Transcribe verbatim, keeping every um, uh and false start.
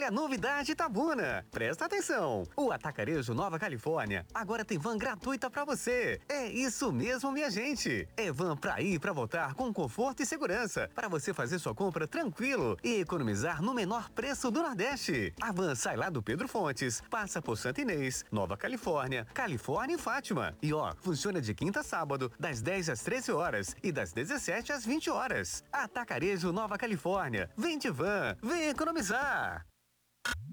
Olha a novidade Itabuna. Presta atenção. O Atacarejo Nova Califórnia agora tem van gratuita pra você. É isso mesmo, minha gente. É van pra ir e pra voltar com conforto e segurança. Para você fazer sua compra tranquilo e economizar no menor preço do Nordeste. A van sai lá do Pedro Fontes, passa por Santa Inês, Nova Califórnia, Califórnia e Fátima. E ó, funciona de quinta a sábado, das dez às treze horas e das dezessete às vinte horas. Atacarejo Nova Califórnia. Vem de van, vem economizar.